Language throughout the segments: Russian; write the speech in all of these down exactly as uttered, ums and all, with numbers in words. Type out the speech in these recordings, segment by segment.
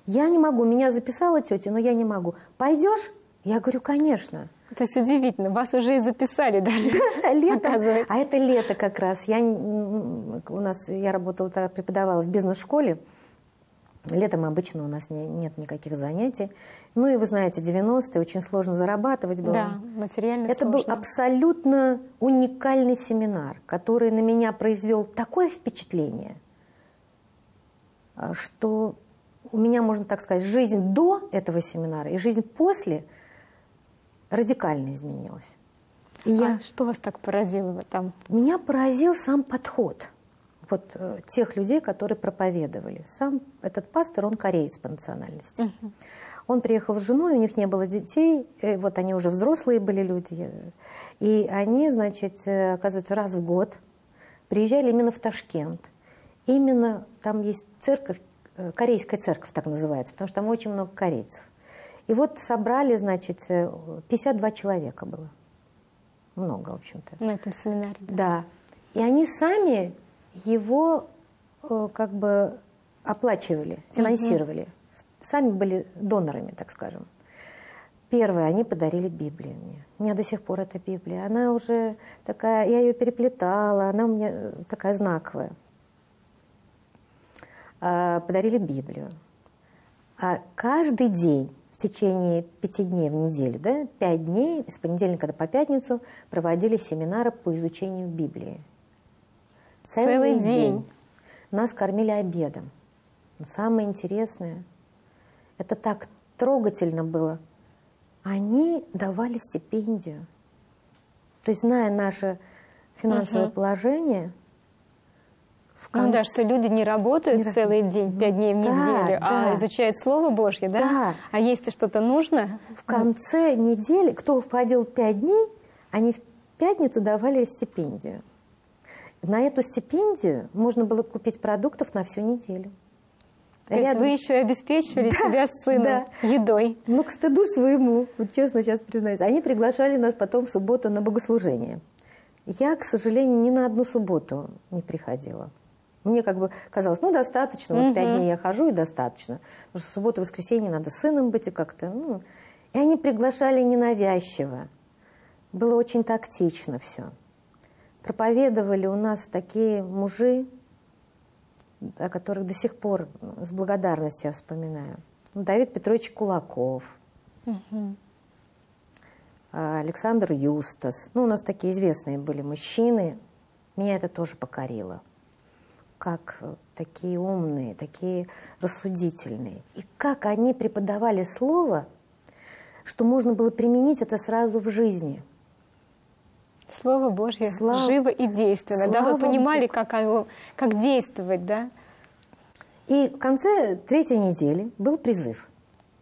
Я не могу, меня записала тетя, но я не могу. Пойдешь? Я говорю, конечно. То есть удивительно, вас уже и записали даже. Да, лето. А это лето как раз. Я, у нас, я работала, тогда преподавала в бизнес-школе. Летом обычно у нас не, нет никаких занятий. Ну и вы знаете, девяностые, очень сложно зарабатывать было. Да, материально Это сложно. был абсолютно уникальный семинар, который на меня произвел такое впечатление, что у меня, можно так сказать, жизнь до этого семинара и жизнь после радикально изменилась. И а я... что вас так поразило там? Меня поразил сам подход вот э, тех людей, которые проповедовали. Сам этот пастор, он кореец по национальности. Uh-huh. Он приехал с женой, у них не было детей, и вот они уже взрослые были люди. И они, значит, оказывается, раз в год приезжали именно в Ташкент. Именно там есть церковь, корейская церковь так называется, потому что там очень много корейцев. И вот собрали, значит, пятьдесят два человека было. Много, в общем-то. На этом семинаре. Да. Да. И они сами его как бы оплачивали, финансировали. Uh-huh. Сами были донорами, так скажем. Первое, они подарили Библию мне. У меня до сих пор эта Библия. Она уже такая, я ее переплетала, она у меня такая знаковая. Подарили Библию. А каждый день, в течение пяти дней в неделю, да, пять дней, с понедельника по пятницу, проводили семинары по изучению Библии. Целый, Целый день. день. Нас кормили обедом. Но самое интересное, это так трогательно было. Они давали стипендию. То есть, зная наше финансовое uh-huh. положение, в конце... Ну да, что люди не работают не целый раб... день, пять дней в да, неделю, да. а изучают Слово Божье, да? Да. А если что-то нужно... В конце недели, кто входил пять дней, они в пятницу давали стипендию. На эту стипендию можно было купить продуктов на всю неделю. То Рядом... есть вы еще и обеспечивали да, себя с сыном да. едой. Ну, к стыду своему, вот честно сейчас признаюсь. Они приглашали нас потом в субботу на богослужение. Я, к сожалению, ни на одну субботу не приходила. Мне как бы казалось, ну, достаточно, вот пять дней я хожу, и достаточно. Потому что в субботу, воскресенье надо с сыном быть и как-то, ну... И они приглашали ненавязчиво. Было очень тактично все. Проповедовали у нас такие мужи, о которых до сих пор с благодарностью я вспоминаю. Давид Петрович Кулаков, угу. Александр Юстас. Ну, у нас такие известные были мужчины. Меня это тоже покорило. Как такие умные, такие рассудительные. И как они преподавали слово, что можно было применить это сразу в жизни. Слово Божье Слава... живо и действенно. Слава да, вы понимали, Богу. как, оно, как действовать, да? И в конце третьей недели был призыв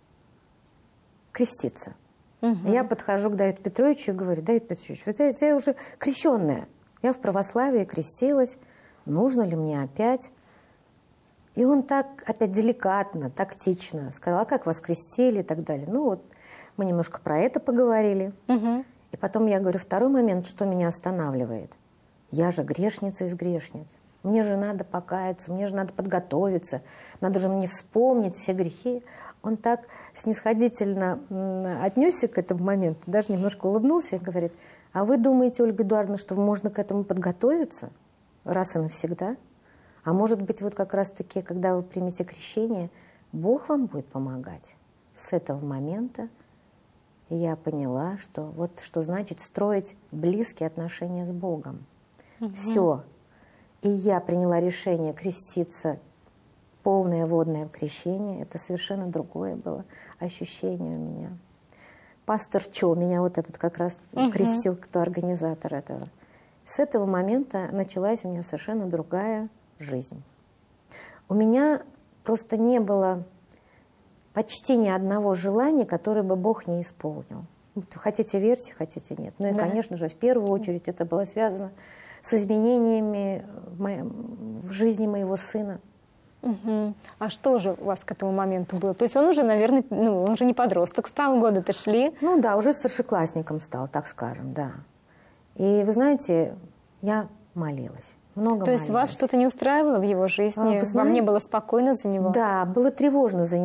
креститься. Угу. Я подхожу к Давиду Петровичу и говорю: Давид Петрович, вы знаете, я уже крещенная. Я в православии крестилась. Нужно ли мне опять? И он так опять деликатно, тактично сказал: а как вас крестили и так далее. Ну вот, мы немножко про это поговорили. Угу. И потом я говорю, второй момент, что меня останавливает. Я же грешница из грешниц. Мне же надо покаяться, мне же надо подготовиться, надо же мне вспомнить все грехи. Он так снисходительно отнесся к этому моменту, даже немножко улыбнулся и говорит: а вы думаете, Ольга Эдуардовна, что можно к этому подготовиться раз и навсегда? А может быть, вот как раз-таки, когда вы примете крещение, Бог вам будет помогать? С этого момента я поняла, что вот что значит строить близкие отношения с Богом. Угу. Все. И я приняла решение креститься, полное водное крещение. Это совершенно другое было ощущение у меня. Пастор Чо меня вот этот как раз угу. крестил, кто организатор этого. С этого момента началась у меня совершенно другая жизнь. У меня просто не было почти ни одного желания, которое бы Бог не исполнил. Хотите верьте, хотите нет. Ну и, да. конечно же, в первую очередь это было связано с изменениями в жизни моего сына. Угу. А что же у вас к этому моменту было? То есть он уже, наверное, ну, он уже не подросток стал, годы-то шли. Ну да, уже старшеклассником стал, так скажем, да. И вы знаете, я молилась. Много То есть молилась. Вас что-то не устраивало в его жизни? А, знаете, вам не было спокойно за него? Да, было тревожно за него.